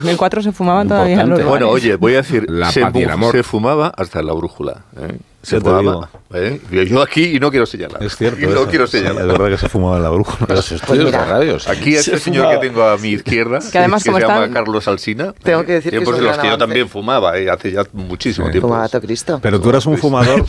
En el 4 se fumaban todavía los Bueno, oye, voy a decir, se fumaba hasta en la brújula. Se fumaba. Yo aquí y no quiero señalar. Es cierto. No quiero señalar. Es verdad que se fumaba en la brújula. Los estudios de radio. Aquí este señor que tengo a mi izquierda, que además, que se llama Carlos Alsina. Tengo que decir tiempos que en los que yo también fumaba, hace ya muchísimo tiempo. Fumaba todo Cristo. Pero tú eras un fumador,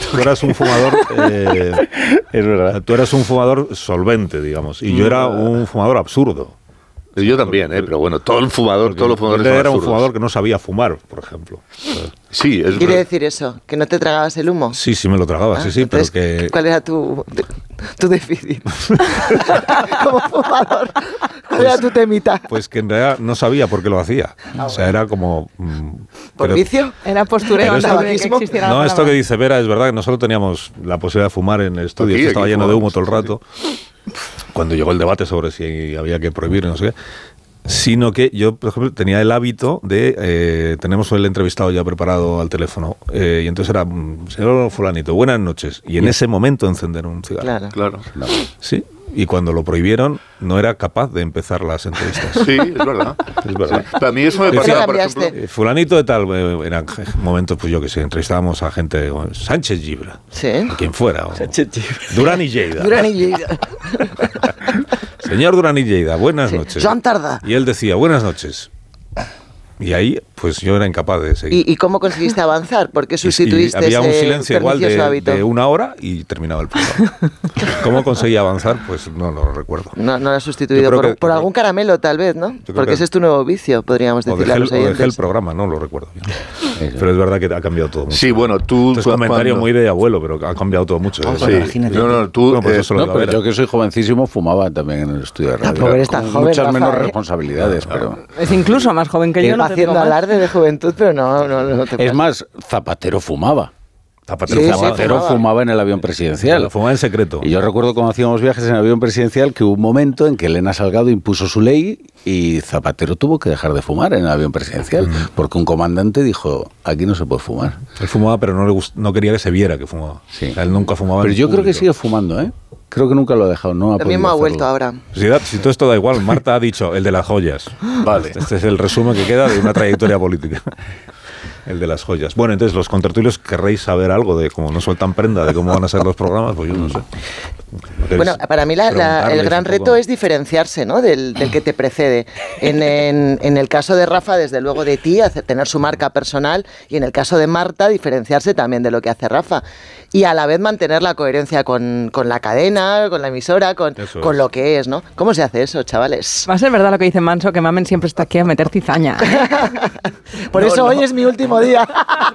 es verdad. Tú eras un fumador solvente, digamos, y yo era un fumador absurdo. Yo también, pero bueno, todos los fumadores yo son era absurdos. un fumador que no sabía fumar, por ejemplo. Sí, es ¿Quiere decir eso? ¿Que no te tragabas el humo? Sí, me lo tragaba, sí, pero que... ¿Cuál era tu déficit? Como fumador, ¿cuál era tu temita? Pues que en realidad no sabía por qué lo hacía. O sea, era como... ¿Por vicio? Era postureo antes de que existiera la No, esto palabra. que dice Vera es verdad que nosotros teníamos la posibilidad de fumar en el estudio, Aquí, que estaba lleno de humo todo el sí. rato, cuando llegó el debate sobre si había que prohibir, no sé qué. Sino que yo, por ejemplo, tenía el hábito de... tenemos el entrevistado ya preparado al teléfono, y entonces era, señor fulanito, buenas noches, y en ese momento encender un cigarro. Claro. Sí, y cuando lo prohibieron no era capaz de empezar las entrevistas. Sí, es verdad. Es verdad. Sí. A mí eso me ¿Por qué pasaba, por cambiaste? ejemplo... Fulanito de tal, eran momentos, pues yo que sé, entrevistábamos a gente, Sánchez Gibra, Sí. a quien fuera, o Durán y Lleida. Durán y Lleida. Señor Durán y Lleida, buenas noches. Joan Tardá. Y él decía, buenas noches. Y ahí, pues yo era incapaz de seguir. ¿Y cómo conseguiste avanzar? ¿Por qué sustituiste había un ese silencio igual pernicioso hábito? de una hora y terminaba el programa. ¿Cómo conseguí avanzar? Pues no lo recuerdo. No lo has sustituido Yo creo por que- algún caramelo, tal vez, ¿no? creo Porque que- ese es tu nuevo vicio, podríamos O decirle a los dejé el oyentes. programa, no lo recuerdo bien. Pero es verdad que ha cambiado todo mucho. Sí, bueno, tú... Esto es comentario muy de abuelo, pero ha cambiado todo mucho. Sí. Imagínate. No, tú... Bueno, pues eso lo No, digo, pero yo que soy jovencísimo fumaba también en el estudio de radio. Tampoco eres tan Con joven, muchas Rafa, menos ¿eh? responsabilidades, pero... Es incluso más joven que yo, no te digo Haciendo más. alarde de juventud, pero no te Es más, Zapatero fumaba. Zapatero Sí, fumaba. Zapatero fumaba en el avión presidencial. Lo fumaba en secreto. Y yo recuerdo cuando hacíamos viajes en el avión presidencial que hubo un momento en que Elena Salgado impuso su ley y Zapatero tuvo que dejar de fumar en el avión presidencial porque un comandante dijo, aquí no se puede fumar. Él fumaba, pero no quería que se viera que fumaba. Sí. O sea, él nunca fumaba. Pero en yo creo que público. sigue fumando, ¿eh? Creo que nunca lo ha dejado. No ha También me podido ha vuelto hacerlo. ahora. Si todo esto da igual, Marta ha dicho el de las joyas. Vale. Este es el resumen que queda de una trayectoria política. El de las joyas. Bueno, entonces los contertulios querréis saber algo de cómo no sueltan prenda, de cómo van a ser los programas, pues yo no sé. Bueno, para mí el Preguntarles gran un poco. reto es diferenciarse, ¿no? del que te precede. En el caso de Rafa, desde luego de ti, tener su marca personal, y en el caso de Marta, diferenciarse también de lo que hace Rafa. Y a la vez mantener la coherencia con la cadena, con la emisora, con lo que es, ¿no? ¿Cómo se hace eso, chavales? Va a ser verdad lo que dice Manso, que Mamen siempre está aquí a meter cizaña. Por eso hoy es mi último día.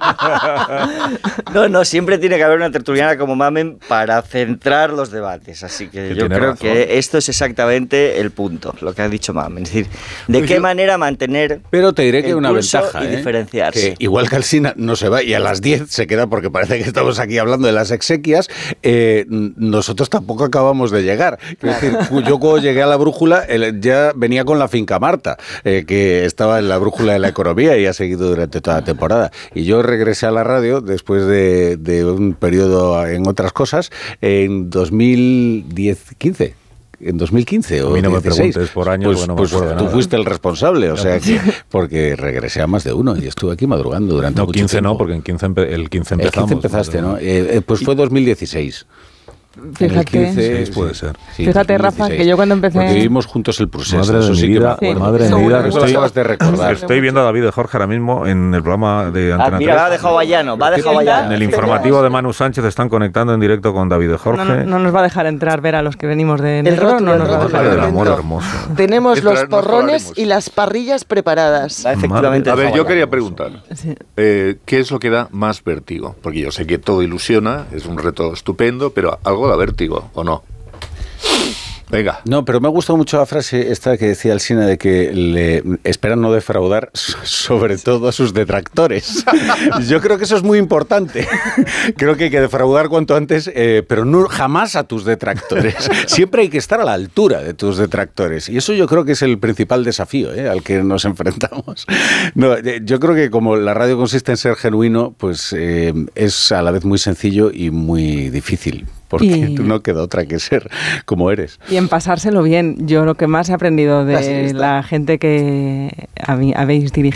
No, siempre tiene que haber una tertuliana como Mamen para centrar los debates. Así que yo creo que esto es exactamente el punto, lo que ha dicho Mamen. Es decir, de qué manera mantener. Pero te diré que hay el una pulso ventaja. Y diferenciarse. Que igual que Alsina no se va y a las 10 se queda porque parece que estamos aquí hablando de las exequias, nosotros tampoco acabamos de llegar. Es decir, yo cuando llegué a la brújula ya venía con la finca Marta, que estaba en la brújula de la economía y ha seguido durante toda la temporada. Y yo regresé a la radio después de un periodo en otras cosas en 2015. En 2015 o A mí no me 16. preguntes por años, pues, porque no me pues acuerdo de tú nada. fuiste el responsable, o sea que, porque regresé a más de uno y estuve aquí madrugando durante No, mucho 15 tiempo. no, porque en 15 el 15 El empezamos. 15 empezaste, ¿no? Pues fue 2016. En el Fíjate, 15, Sí, puede ser. sí, Fíjate, 2016. Rafa, que yo cuando empecé... Porque vivimos juntos el proceso. Madre eso de sí mi que me vida, acuerdo. madre Seguro. mía, Tú lo acabas de recordar. Estoy viendo a David de Jorge ahora mismo en el programa de Antena Mira, 3. va a dejar Vallano, va a dejar En Vallano. el informativo de Manu Sánchez están conectando en directo con David de Jorge. No nos va a dejar entrar ver a los que venimos de El negro, rótulo, no el nos va a rótulo. dejar El entrar. amor hermoso. Tenemos los Nos porrones probaremos. y las parrillas preparadas. Va efectivamente A ver, yo Vallano. quería preguntar, Sí. ¿qué es lo que da más vértigo? Porque yo sé que todo ilusiona, es un reto estupendo, pero algo da vértigo, ¿o no? Venga. No, pero me ha gustado mucho la frase esta que decía Alsina de que le esperan no defraudar, sobre todo a sus detractores. Yo creo que eso es muy importante. Creo que hay que defraudar cuanto antes, pero no jamás a tus detractores. Siempre hay que estar a la altura de tus detractores. Y eso yo creo que es el principal desafío al que nos enfrentamos. No, yo creo que como la radio consiste en ser genuino, pues es a la vez muy sencillo y muy difícil. Porque no queda otra que ser como eres. Y en pasárselo bien. Yo lo que más he aprendido de la gente que habéis dirigido